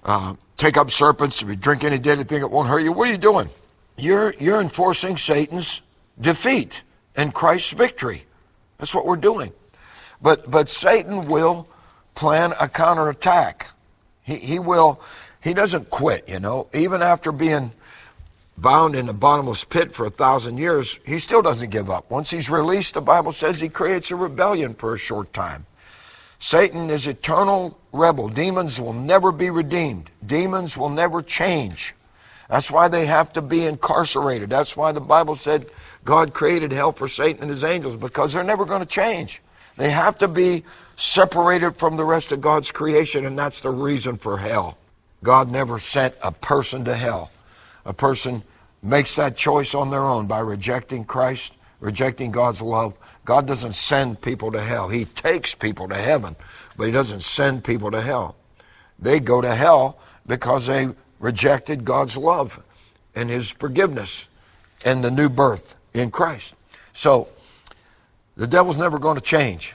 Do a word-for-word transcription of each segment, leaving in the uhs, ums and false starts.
uh, take up serpents, if you drink any deadly thing, it won't hurt you. What are you doing? You're, you're enforcing Satan's defeat and Christ's victory. That's what we're doing. But, but Satan will plan a counterattack. He, he will, he doesn't quit, you know. Even after being bound in a bottomless pit for a thousand years, he still doesn't give up. Once he's released, the Bible says he creates a rebellion for a short time. Satan is eternal rebel. Demons will never be redeemed. Demons will never change. That's why they have to be incarcerated. That's why the Bible said God created hell for Satan and his angels, because they're never going to change. They have to be separated from the rest of God's creation, and that's the reason for hell. God never sent a person to hell. A person makes that choice on their own by rejecting Christ, rejecting God's love. God doesn't send people to hell. He takes people to heaven, but he doesn't send people to hell. They go to hell because they rejected God's love and his forgiveness and the new birth in Christ. So the devil's never going to change.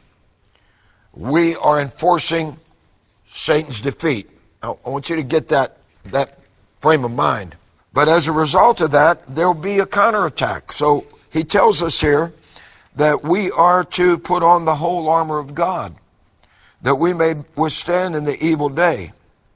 We are enforcing Satan's defeat. I want you to get that, that frame of mind. But as a result of that, there will be a counterattack. So he tells us here that we are to put on the whole armor of God, that we may withstand in the evil day.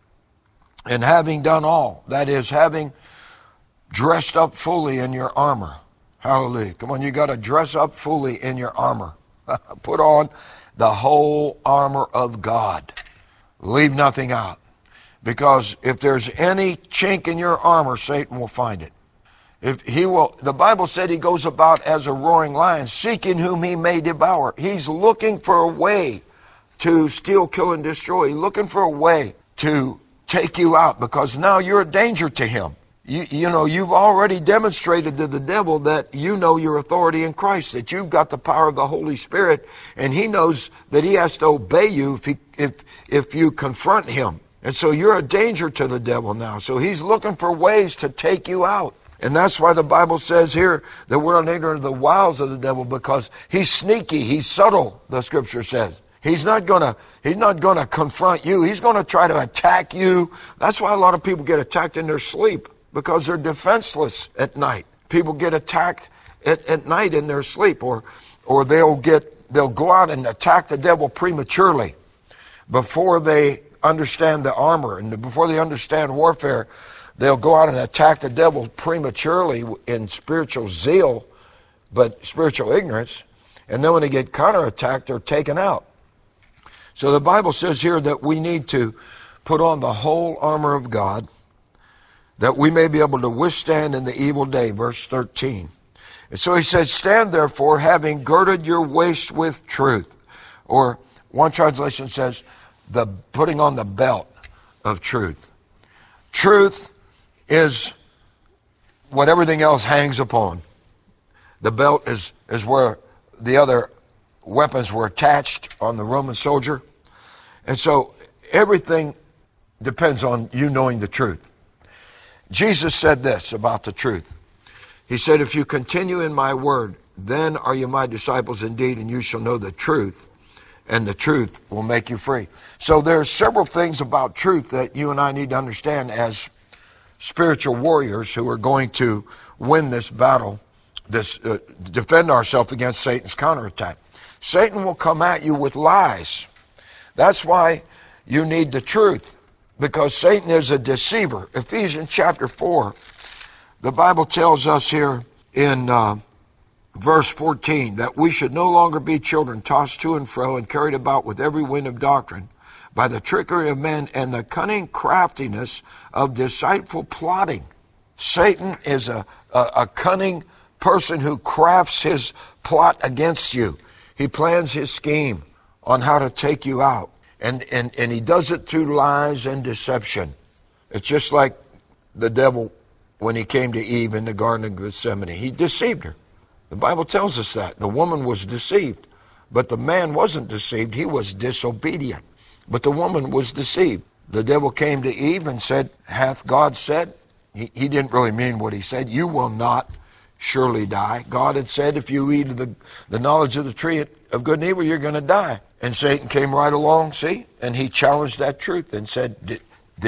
And having done all, that is, having dressed up fully in your armor. Hallelujah. Come on, you got to dress up fully in your armor. Put on the whole armor of God. Leave nothing out. Because if there's any chink in your armor, Satan will find it. If he will, the Bible said he goes about as a roaring lion, seeking whom he may devour. He's looking for a way to steal, kill, and destroy. He's looking for a way to take you out, because now you're a danger to him. You, you know, you've already demonstrated to the devil that you know your authority in Christ, that you've got the power of the Holy Spirit, and he knows that he has to obey you if he, if, if you confront him. And so you're a danger to the devil now. So he's looking for ways to take you out. And that's why the Bible says here that we're not ignorant of the wiles of the devil, because he's sneaky, he's subtle, the scripture says. He's not gonna, he's not gonna confront you. He's gonna try to attack you. That's why a lot of people get attacked in their sleep, because they're defenseless at night. People get attacked at, at night in their sleep, or, or they'll get, they'll go out and attack the devil prematurely before they understand the armor, and before they understand warfare. They'll go out and attack the devil prematurely in spiritual zeal, but spiritual ignorance. And then when they get counterattacked, they're taken out. So the Bible says here that we need to put on the whole armor of God, that we may be able to withstand in the evil day, verse thirteen. And so he said, stand therefore, having girded your waist with truth. Or one translation says, the putting on the belt of truth. Truth is what everything else hangs upon. The belt is, is where the other weapons were attached on the Roman soldier. And so everything depends on you knowing the truth. Jesus said this about the truth. He said, if you continue in my word, then are you my disciples indeed, and you shall know the truth, and the truth will make you free. So there are several things about truth that you and I need to understand as spiritual warriors who are going to win this battle, this uh, defend ourselves against Satan's counterattack. Satan will come at you with lies. That's why you need the truth, because Satan is a deceiver. Ephesians chapter four, the Bible tells us here in uh, verse fourteen that we should no longer be children tossed to and fro and carried about with every wind of doctrine by the trickery of men and the cunning craftiness of deceitful plotting. Satan is a, a, a cunning person who crafts his plot against you. He plans his scheme on how to take you out. And, and, and he does it through lies and deception. It's just like the devil when he came to Eve in the Garden of Gethsemane. He deceived her. The Bible tells us that. The woman was deceived. But the man wasn't deceived. He was disobedient. But the woman was deceived. The devil came to Eve and said, hath God said? He, he didn't really mean what he said. You will not surely die. God had said, if you eat of the, the knowledge of the tree of good and evil, you're going to die. And Satan came right along, see? And he challenged that truth and said,